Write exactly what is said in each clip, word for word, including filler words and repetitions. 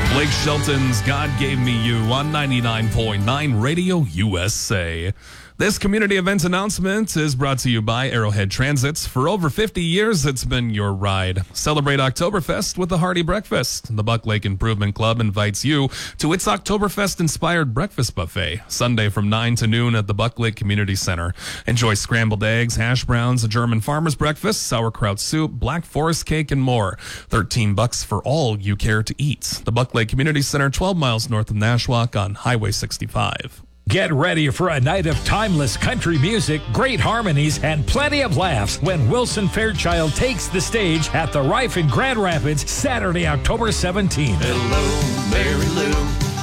Blake Shelton's God Gave Me You on ninety-nine point nine Radio U S A. This community event announcement is brought to you by Arrowhead Transits. For over fifty years, it's been your ride. Celebrate Oktoberfest with a hearty breakfast. The Buck Lake Improvement Club invites you to its Oktoberfest-inspired breakfast buffet, Sunday from nine to noon at the Buck Lake Community Center. Enjoy scrambled eggs, hash browns, a German farmer's breakfast, sauerkraut soup, black forest cake, and more. thirteen bucks for all you care to eat. The Buck Lake Community Center, twelve miles north of Nashwauk on Highway sixty-five. Get ready for a night of timeless country music, great harmonies, and plenty of laughs when Wilson Fairchild takes the stage at the Rife in Grand Rapids, Saturday, October seventeenth. Hello, Mary Lou.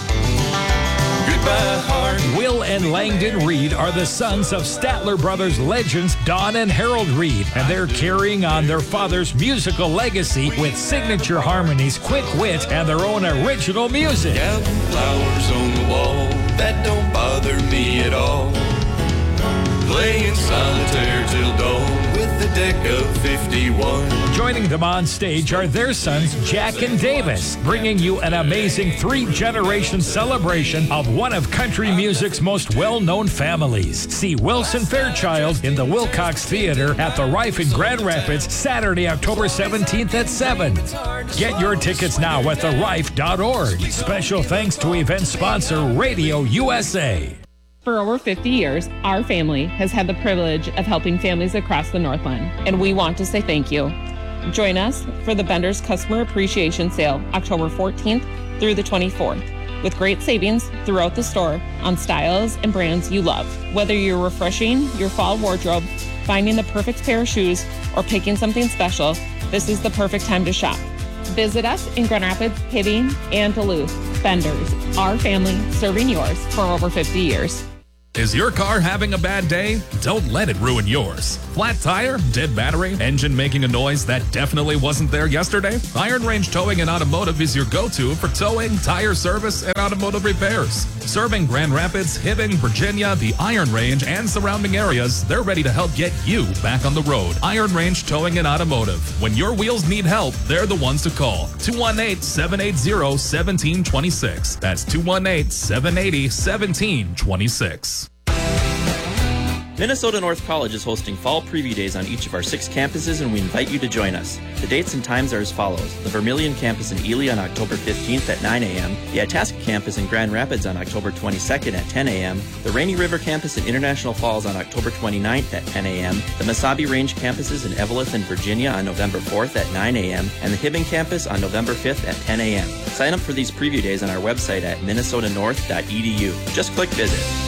Goodbye, heart. Will and Langdon Reed are the sons of Statler Brothers legends Don and Harold Reed, and they're carrying on their father's musical legacy with signature harmonies, quick wit, and their own original music. Counting flowers on the wall, that don't bother me at all. Playing solitaire till dawn with the deck of fifty-one. Joining them on stage are their sons, Jack and Davis, bringing you an amazing three-generation celebration of one of country music's most well-known families. See Wilson Fairchild in the Wilcox Theater at the Rife in Grand Rapids, Saturday, October seventeenth at seven. Get your tickets now at the rife dot org. Special thanks to event sponsor Radio U S A. For over fifty years, our family has had the privilege of helping families across the Northland, and we want to say thank you. Join us for the Bender's Customer Appreciation Sale, October fourteenth through the twenty-fourth, with great savings throughout the store on styles and brands you love. Whether you're refreshing your fall wardrobe, finding the perfect pair of shoes, or picking something special, this is the perfect time to shop. Visit us in Grand Rapids, Hibbing, and Duluth. Bender's, our family serving yours for over fifty years. Is your car having a bad day? Don't let it ruin yours. Flat tire, dead battery, engine making a noise that definitely wasn't there yesterday? Iron Range Towing and Automotive is your go-to for towing, tire service, and automotive repairs. Serving Grand Rapids, Hibbing, Virginia, the Iron Range, and surrounding areas, they're ready to help get you back on the road. Iron Range Towing and Automotive. When your wheels need help, they're the ones to call. two one eight, seven eight zero, one seven two six. That's two one eight, seven eight zero, one seven two six. Minnesota North College is hosting fall preview days on each of our six campuses, and we invite you to join us. The dates and times are as follows. The Vermilion campus in Ely on October fifteenth at nine a.m., the Itasca campus in Grand Rapids on October twenty-second at ten a.m., the Rainy River campus in International Falls on October twenty-ninth at ten a.m., the Mesabi Range campuses in Eveleth and Virginia on November fourth at nine a.m., and the Hibbing campus on November fifth at ten a.m. Sign up for these preview days on our website at minnesota north dot e d u. Just click visit.